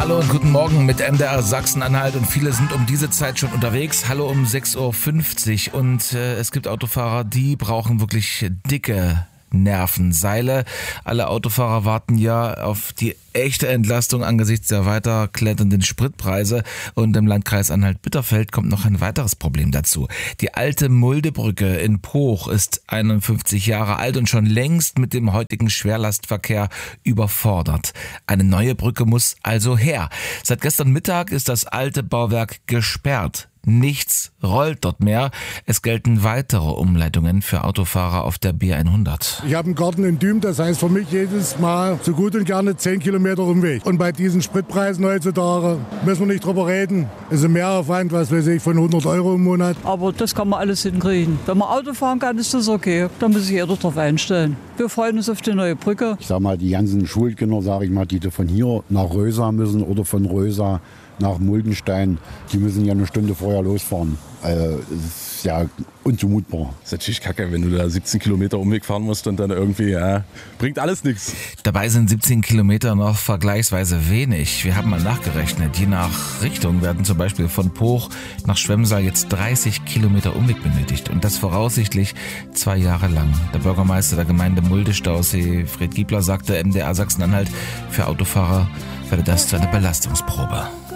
Hallo und guten Morgen mit MDR Sachsen-Anhalt und viele sind um diese Zeit schon unterwegs. Hallo um 6.50 Uhr und es gibt Autofahrer, die brauchen wirklich dicke Nervenseile. Alle Autofahrer warten ja auf die echte Entlastung angesichts der weiter kletternden Spritpreise und im Landkreis Anhalt-Bitterfeld kommt noch ein weiteres Problem dazu. Die alte Muldebrücke in Poch ist 51 Jahre alt und schon längst mit dem heutigen Schwerlastverkehr überfordert. Eine neue Brücke muss also her. Seit gestern Mittag ist das alte Bauwerk gesperrt. Nichts rollt dort mehr. Es gelten weitere Umleitungen für Autofahrer auf der B100. Ich habe einen Garten in Düm, das heißt für mich jedes Mal so gut und gerne 10 Kilometer Umweg. Und bei diesen Spritpreisen heutzutage müssen wir nicht drüber reden. Es ist ein Mehraufwand, was weiß ich, von 100 Euro im Monat. Aber das kann man alles hinkriegen. Wenn man Auto fahren kann, ist das okay. Da muss sich jeder drauf einstellen. Wir freuen uns auf die neue Brücke. Ich sag mal, die ganzen Schulkinder, sage ich mal, die von hier nach Rösa müssen oder von Rösa nach Muldenstein, die müssen ja eine Stunde vorher losfahren. Das ist ja unzumutbar. Das ist natürlich kacke, wenn du da 17 Kilometer Umweg fahren musst und dann irgendwie, bringt alles nichts. Dabei sind 17 Kilometer noch vergleichsweise wenig. Wir haben mal nachgerechnet. Je nach Richtung werden zum Beispiel von Poch nach Schwemsal jetzt 30 Kilometer Umweg benötigt. Und das voraussichtlich 2 Jahre lang. Der Bürgermeister der Gemeinde Mulde-Stausee, Fred Giebler, sagte MDR Sachsen-Anhalt, für Autofahrer werde das zu einer Belastungsprobe.